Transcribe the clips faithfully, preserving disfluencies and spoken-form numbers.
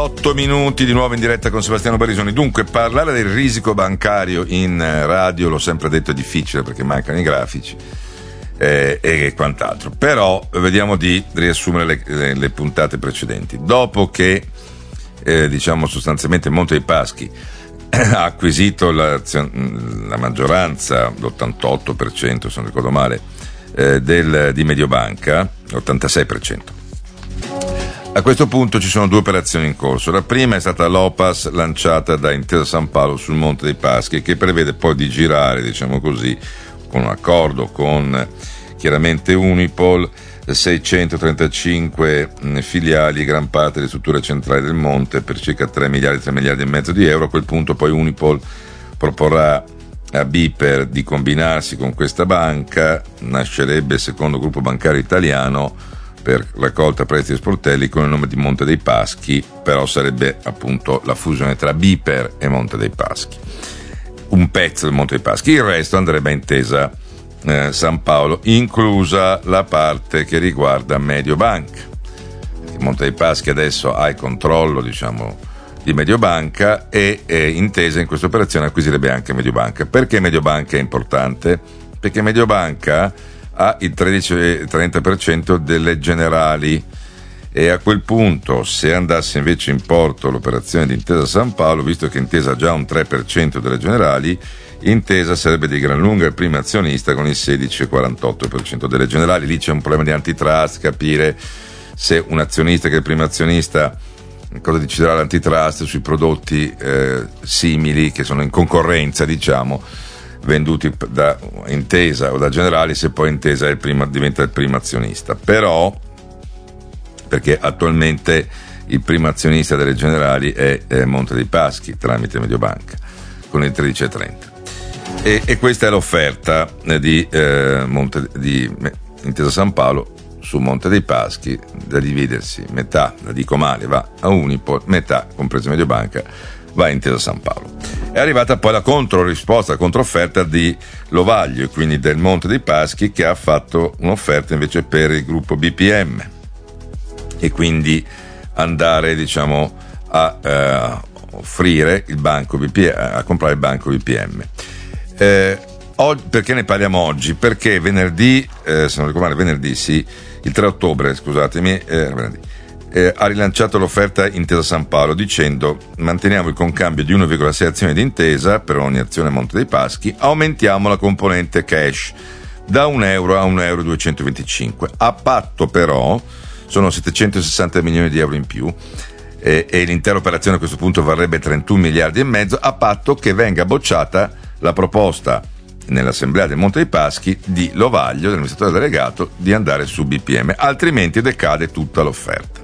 otto minuti di nuovo in diretta con Sebastiano Barisoni. Dunque, parlare del risico bancario in radio, l'ho sempre detto, è difficile perché mancano i grafici eh, e quant'altro. Però vediamo di riassumere le, le, le puntate precedenti. Dopo che eh, diciamo sostanzialmente Monte dei Paschi ha acquisito la, la maggioranza, l'ottantotto per cento se non ricordo male, eh, del, di Mediobanca, l'ottantasei per cento. A questo punto ci sono due operazioni in corso. La prima è stata l'O P A S lanciata da Intesa Sanpaolo sul Monte dei Paschi, che prevede poi di girare, diciamo così, con un accordo con chiaramente Unipol, seicentotrentacinque filiali, gran parte delle strutture centrali del Monte, per circa tre miliardi, tre miliardi e mezzo di euro. A quel punto poi Unipol proporrà a Biper di combinarsi con questa banca, nascerebbe il secondo gruppo bancario italiano per raccolta prezzi e sportelli con il nome di Monte dei Paschi, però sarebbe appunto la fusione tra Biper e Monte dei Paschi, un pezzo del Monte dei Paschi. Il resto andrebbe a Intesa eh, Sanpaolo, inclusa la parte che riguarda Mediobanca. Il Monte dei Paschi adesso ha il controllo, diciamo, di Mediobanca e eh, Intesa in questa operazione acquisirebbe anche Mediobanca. Perché Mediobanca è importante? Perché Mediobanca ha il tredici trenta per cento delle Generali e a quel punto, se andasse invece in porto l'operazione di Intesa Sanpaolo, visto che Intesa ha già un tre per cento delle Generali, Intesa sarebbe di gran lunga il primo azionista con il sedici virgola quarantotto per cento delle Generali. Lì c'è un problema di antitrust, capire se un azionista che è il primo azionista cosa deciderà l'antitrust sui prodotti eh, simili che sono in concorrenza, diciamo, venduti da Intesa o da Generali, se poi Intesa è il primo, diventa il primo azionista. Però, perché attualmente il primo azionista delle Generali è, è Monte dei Paschi tramite Mediobanca con il tredici virgola trenta e, e questa è l'offerta di, eh, Monte, di Intesa Sanpaolo su Monte dei Paschi, da dividersi: metà, la dico male, va a Unipol, metà, compresa Mediobanca, va a Intesa Sanpaolo. È arrivata poi la controrisposta, la controfferta di Lovaglio, quindi del Monte dei Paschi, che ha fatto un'offerta invece per il gruppo B P M e quindi andare, diciamo, a eh, offrire il banco B P M, a comprare il banco B P M. Eh, oggi, perché ne parliamo oggi? Perché venerdì, eh, se non ricordo male, venerdì sì, il tre ottobre, scusatemi, eh, venerdì, Eh, ha rilanciato l'offerta Intesa Sanpaolo dicendo: manteniamo il concambio di uno virgola sei azioni di Intesa per ogni azione Monte dei Paschi, aumentiamo la componente cash da un euro a un euro duecentoventicinque, a patto però, sono settecentosessanta milioni di euro in più eh, e l'intera operazione a questo punto varrebbe trentuno miliardi e mezzo, a patto che venga bocciata la proposta nell'assemblea del Monte dei Paschi di Lovaglio, dell'amministratore delegato, di andare su B P M, altrimenti decade tutta l'offerta.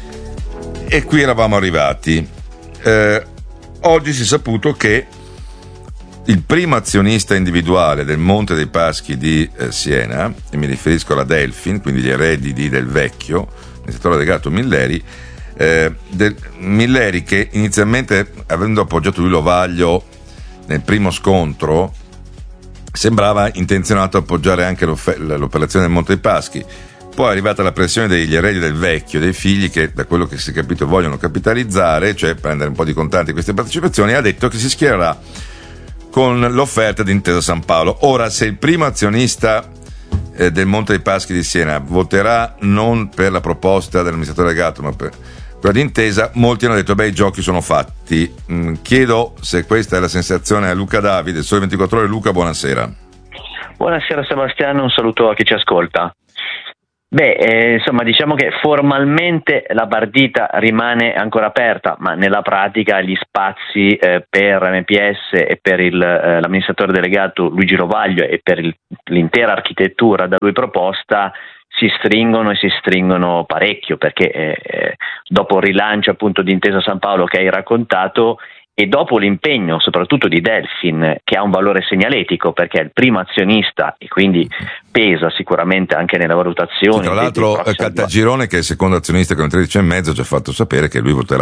E qui eravamo arrivati. Eh, oggi si è saputo che il primo azionista individuale del Monte dei Paschi di eh, Siena, e mi riferisco alla Delfin, quindi gli eredi di Del Vecchio, amministratore delegato Milleri, eh, del, Milleri che inizialmente, avendo appoggiato lui Lovaglio nel primo scontro, sembrava intenzionato a appoggiare anche l'operazione del Monte dei Paschi. Poi è arrivata la pressione degli eredi del vecchio, dei figli, che da quello che si è capito vogliono capitalizzare, cioè prendere un po' di contanti queste partecipazioni, e ha detto che si schiererà con l'offerta di Intesa Sanpaolo. Ora, se il primo azionista eh, del Monte dei Paschi di Siena voterà non per la proposta dell'amministratore delegato ma per quella di Intesa, molti hanno detto: beh, i giochi sono fatti. Mm, chiedo se questa è la sensazione a Luca Davide, Sole ventiquattro Ore. Luca, buonasera. Buonasera Sebastiano, un saluto a chi ci ascolta. Beh, eh, insomma, diciamo che formalmente la partita rimane ancora aperta, ma nella pratica gli spazi eh, per M P S e per il, eh, l'amministratore delegato Luigi Lovaglio e per il, l'intera architettura da lui proposta si stringono e si stringono parecchio, perché eh, dopo il rilancio appunto di Intesa Sanpaolo che hai raccontato, e dopo l'impegno soprattutto di Delfin, che ha un valore segnaletico perché è il primo azionista e quindi pesa sicuramente anche nella valutazione. Sì, tra l'altro Caltagirone, che è il secondo azionista con il tredici e mezzo, ci ha fatto sapere che lui voterà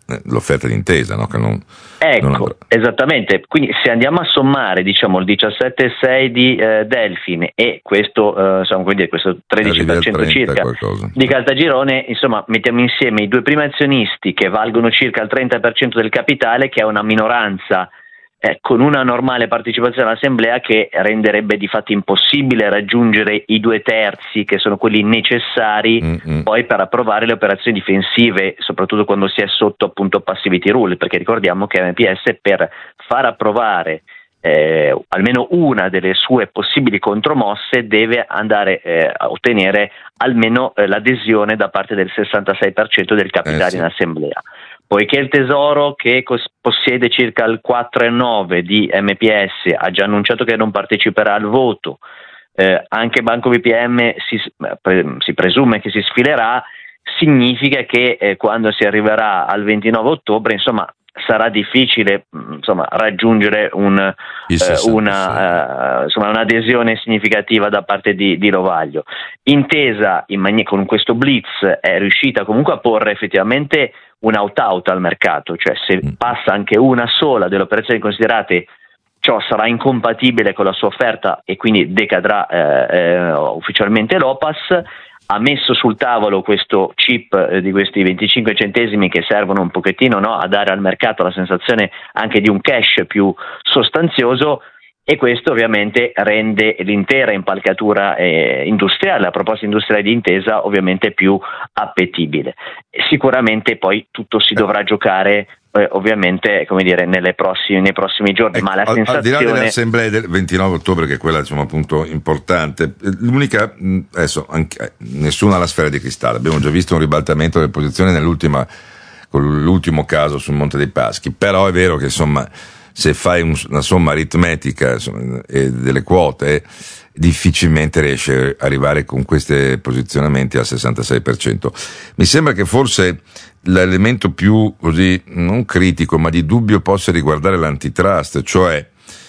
l'offerta di Intesa, no? Che non, ecco, non esattamente. Quindi se andiamo a sommare, diciamo, il diciassette virgola sei di eh, Delfin e questo, eh, insomma, quindi questo tredici per cento circa qualcosa. di Caltagirone, insomma, mettiamo insieme i due primi azionisti che valgono circa il trenta per cento del capitale, che è una minoranza Eh, con una normale partecipazione all'assemblea che renderebbe di fatto impossibile raggiungere i due terzi che sono quelli necessari Mm-mm. poi per approvare le operazioni difensive, soprattutto quando si è sotto appunto passivity rule, perché ricordiamo che M P S per far approvare eh, almeno una delle sue possibili contromosse deve andare eh, a ottenere almeno eh, l'adesione da parte del sessantasei per cento del capitale eh sì. in assemblea. Poiché il Tesoro, che cos- possiede circa il quattro virgola nove di M P S, ha già annunciato che non parteciperà al voto, eh, anche Banco B P M si, pre- si presume che si sfilerà, significa che eh, quando si arriverà al ventinove ottobre, insomma, sarà difficile insomma, raggiungere un, eh, una, eh, insomma, un'adesione significativa da parte di, di Lovaglio. Intesa in mani- con questo blitz è riuscita comunque a porre effettivamente un out-out al mercato, cioè se passa anche una sola delle operazioni considerate, ciò sarà incompatibile con la sua offerta e quindi decadrà eh, eh, ufficialmente l'Opas. Ha messo sul tavolo questo chip eh, di questi venticinque centesimi che servono un pochettino, no, a dare al mercato la sensazione anche di un cash più sostanzioso, e questo ovviamente rende l'intera impalcatura eh, industriale, la proposta industriale di Intesa ovviamente più appetibile. Sicuramente poi tutto si dovrà giocare eh, ovviamente, come dire, nelle prossime, nei prossimi giorni, ecco, ma la al, sensazione... al di là delle assemblee del ventinove ottobre, che è quella diciamo appunto importante, l'unica, adesso anche, nessuno ha la sfera di cristallo, abbiamo già visto un ribaltamento delle posizioni nell'ultima, con l'ultimo caso sul Monte dei Paschi, però è vero che insomma se fai un, una somma aritmetica insomma, e delle quote, difficilmente riesci ad arrivare con questi posizionamenti al sessantasei per cento. Mi sembra che forse l'elemento più così non critico ma di dubbio possa riguardare l'antitrust, cioè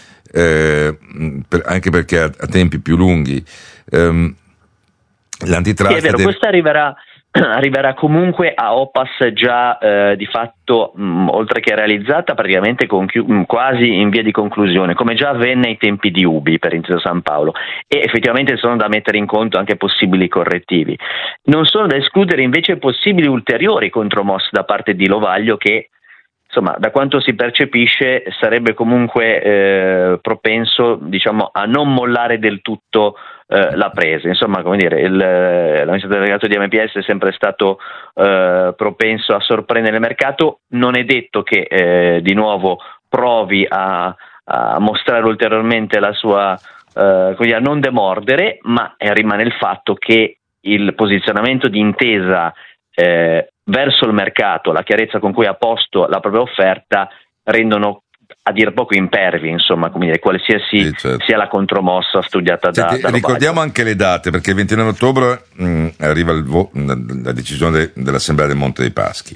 eh, per, anche perché a, a tempi più lunghi ehm, l'antitrust sì, è vero, deve... questo arriverà arriverà comunque a Opas già eh, di fatto mh, oltre che realizzata praticamente conchi- mh, quasi in via di conclusione, come già avvenne ai tempi di Ubi per Intesa San Paolo, e effettivamente sono da mettere in conto anche possibili correttivi. Non sono da escludere invece possibili ulteriori contromosse da parte di Lovaglio che, insomma, da quanto si percepisce sarebbe comunque eh, propenso, diciamo, a non mollare del tutto eh, la presa. Insomma, come dire, il, l'amministratore delegato di M P S è sempre stato eh, propenso a sorprendere il mercato. Non è detto che eh, di nuovo provi a, a mostrare ulteriormente la sua, eh, come dire, a non demordere, ma eh, rimane il fatto che il posizionamento di Intesa eh, verso il mercato, la chiarezza con cui ha posto la propria offerta, rendono a dir poco impervi, insomma, come dire, qualsiasi sì, certo. sia la contromossa studiata da, Senti, da ricordiamo anche le date, perché il ventinove ottobre mh, arriva il vo- la decisione de- dell'Assemblea del Monte dei Paschi.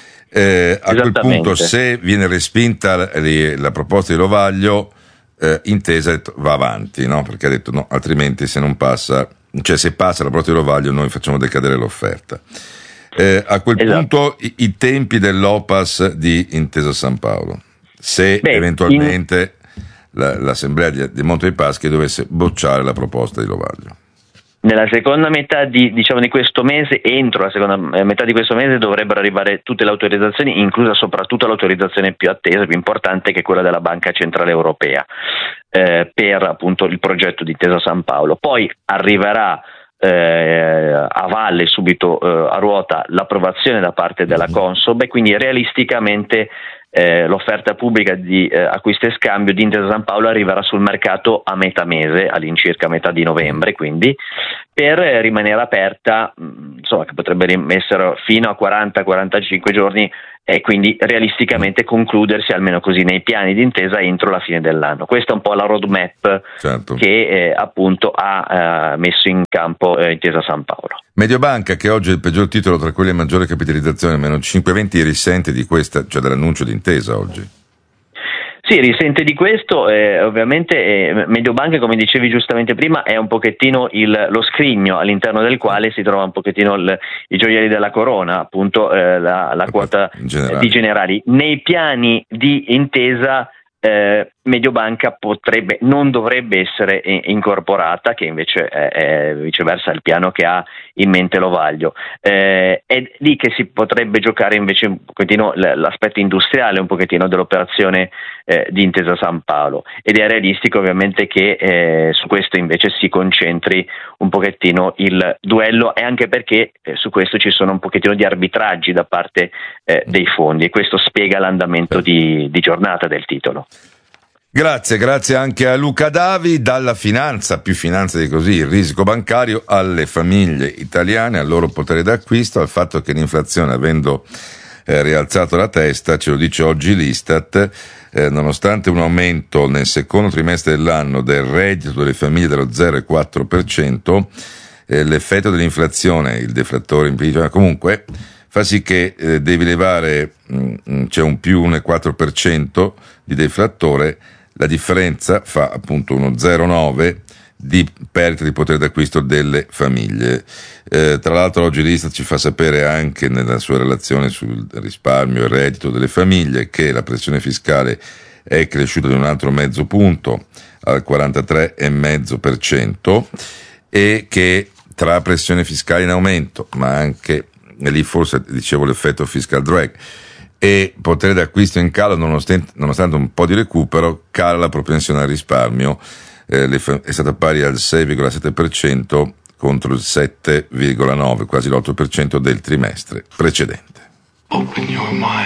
Eh, a quel punto, se viene respinta la, la proposta di Lovaglio, eh, Intesa va avanti, no? Perché ha detto no, altrimenti se non passa, cioè se passa la proposta di Lovaglio noi facciamo decadere l'offerta. Eh, a quel esatto. punto i, i tempi dell'Opas di Intesa San Paolo, se Beh, eventualmente in... la, l'assemblea di, di Monte dei Paschi dovesse bocciare la proposta di Lovaglio. Nella seconda metà di, diciamo, di questo mese, entro la seconda metà di questo mese dovrebbero arrivare tutte le autorizzazioni, inclusa soprattutto l'autorizzazione più attesa, più importante, che è quella della Banca Centrale Europea, eh, per appunto il progetto di Intesa San Paolo. Poi arriverà Eh, a valle subito eh, a ruota l'approvazione da parte della Consob, e quindi realisticamente eh, l'offerta pubblica di eh, acquisto e scambio di Intesa San Paolo arriverà sul mercato a metà mese, all'incirca a metà di novembre, quindi per eh, rimanere aperta, mh, insomma, che potrebbe essere fino a quaranta quarantacinque giorni, e quindi realisticamente concludersi, almeno così nei piani di Intesa, entro la fine dell'anno. Questa è un po' la roadmap certo. che eh, appunto ha eh, messo in campo eh, Intesa San Paolo. Mediobanca, che oggi è il peggior titolo tra quelli a maggiore capitalizzazione, meno cinque virgola venti, risente di questa, cioè dell'annuncio di Intesa oggi? Sì, risente di questo, eh, ovviamente eh, Mediobanca, come dicevi giustamente prima, è un pochettino il, lo scrigno all'interno del quale si trova un pochettino il, i gioielli della corona, appunto eh, la, la quota eh, di Generali. Nei piani di intesa eh, Mediobanca potrebbe, non dovrebbe essere incorporata, che invece è, è viceversa il piano che ha in mente Lovaglio. Eh, è lì che si potrebbe giocare invece un pochettino l'aspetto industriale un pochettino dell'operazione eh, di Intesa San Paolo, ed è realistico ovviamente che eh, su questo invece si concentri un pochettino il duello, e anche perché eh, su questo ci sono un pochettino di arbitraggi da parte eh, dei fondi, e questo spiega l'andamento di, di giornata del titolo. Grazie, grazie anche a Luca Davi. Dalla finanza, più finanza di così, il rischio bancario, alle famiglie italiane, al loro potere d'acquisto, al fatto che l'inflazione, avendo eh, rialzato la testa, ce lo dice oggi l'Istat, eh, nonostante un aumento nel secondo trimestre dell'anno del reddito delle famiglie dello zero virgola quattro per cento, eh, l'effetto dell'inflazione, il deflattore implicito, comunque fa sì che eh, devi levare, mh, c'è un più uno virgola quattro per cento di deflattore. La differenza fa appunto uno zero virgola nove di perdita di potere d'acquisto delle famiglie. Eh, tra l'altro oggi l'Istat ci fa sapere anche nella sua relazione sul risparmio e reddito delle famiglie che la pressione fiscale è cresciuta di un altro mezzo punto al quarantatré virgola cinque per cento, e che tra pressione fiscale in aumento, ma anche, e lì forse dicevo l'effetto fiscal drag, e potere d'acquisto in calo, nonostante, nonostante un po' di recupero, cala la propensione al risparmio, eh, è stata pari al sei virgola sette per cento contro il sette virgola nove per cento, quasi l'otto per cento del trimestre precedente. Open your mind.